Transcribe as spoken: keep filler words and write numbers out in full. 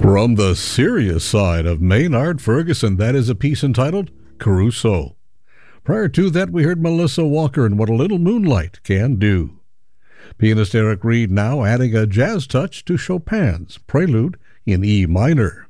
From the serious side of Maynard Ferguson, that is a piece entitled Caruso. Prior to that, we heard Melissa Walker and What a Little Moonlight Can Do. Pianist Eric Reed now adding a jazz touch to Chopin's Prelude in E minor.